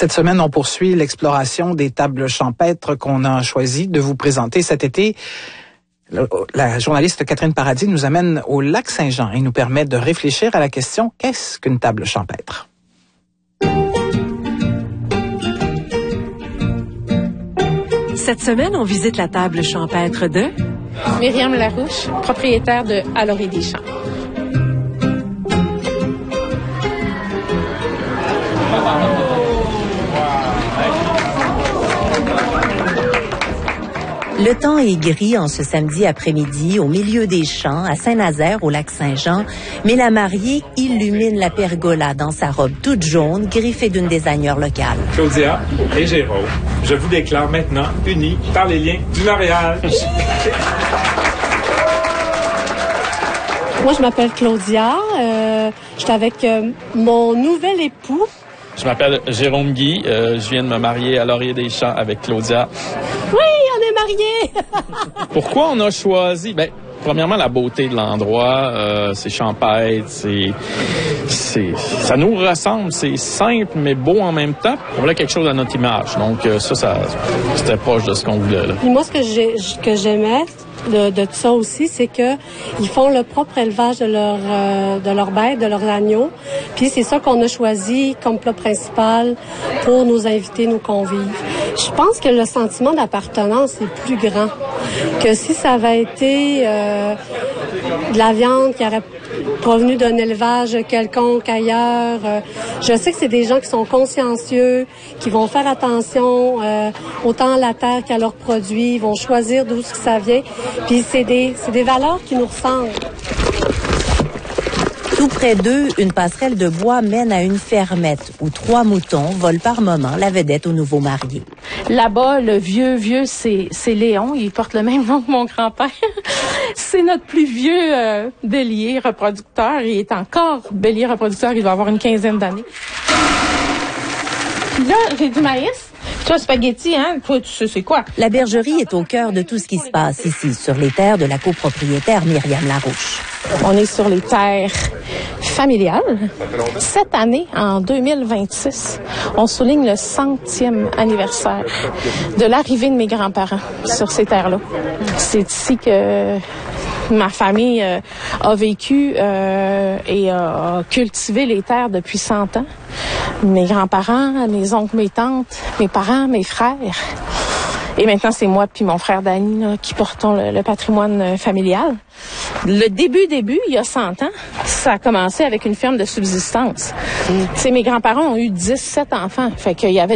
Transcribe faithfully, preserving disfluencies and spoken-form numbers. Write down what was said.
Cette semaine, on poursuit l'exploration des tables champêtres qu'on a choisi de vous présenter cet été. La journaliste Catherine Paradis nous amène au lac Saint-Jean et nous permet de réfléchir à la question « Qu'est-ce qu'une table champêtre ?» Cette semaine, on visite la table champêtre de Myriam Larouche, propriétaire de À l'Orée des Champs. Le temps est gris en ce samedi après-midi au milieu des champs à Saint-Nazaire au lac Saint-Jean, mais la mariée illumine la pergola dans sa robe toute jaune griffée d'une designer locale. Claudia et Jérôme, je vous déclare maintenant unis par les liens du mariage. Moi, je m'appelle Claudia. Euh, je suis avec euh, mon nouvel époux. Je m'appelle Jérôme Guy. Euh, je viens de me marier à Laurier des Champs avec Claudia. Oui, on est mariés! Pourquoi on a choisi? Ben, premièrement, la beauté de l'endroit. Euh, c'est champêtre, c'est, c'est, ça nous ressemble. C'est simple, mais beau en même temps. On voulait quelque chose à notre image. Donc, euh, ça, ça, c'était proche de ce qu'on voulait, là. Puis moi, ce que j'ai, que j'aimais de, de tout ça aussi, c'est que ils font le propre élevage de leur euh, de leurs bêtes, de leurs agneaux. Puis c'est ça qu'on a choisi comme plat principal pour nos invités, nos convives. Je pense que le sentiment d'appartenance est plus grand que si ça avait été euh, de la viande qui aurait provenu d'un élevage quelconque ailleurs. Euh, je sais que c'est des gens qui sont consciencieux, qui vont faire attention euh, autant à la terre qu'à leurs produits, ils vont choisir d'où ça vient. Puis c'est des, c'est des valeurs qui nous ressemblent. Tout près d'eux, une passerelle de bois mène à une fermette où trois moutons volent par moment la vedette au nouveau marié. Là-bas, le vieux, vieux, c'est, c'est Léon. Il porte le même nom que mon grand-père. C'est notre plus vieux euh, bélier reproducteur. Il est encore bélier reproducteur. Il doit avoir une quinzaine d'années. Là, j'ai du maïs. Toi, spaghetti, hein? Toi, tu sais c'est quoi? La bergerie est au cœur de tout ce qui se passe ici, sur les terres de la copropriétaire Myriam Larouche. On est sur les terres familiales. Cette année, en deux mille vingt-six, on souligne le centième anniversaire de l'arrivée de mes grands-parents sur ces terres-là. C'est ici que ma famille euh, a vécu euh, et a cultivé les terres depuis cent ans. Mes grands-parents, mes oncles, mes tantes, mes parents, mes frères. Et maintenant, c'est moi puis mon frère Danny là, qui portons le, le patrimoine euh, familial. Le début, début, il y a cent ans, ça a commencé avec une ferme de subsistance. Mm. Mes grands-parents ont eu dix-sept enfants. Fait qu'il y avait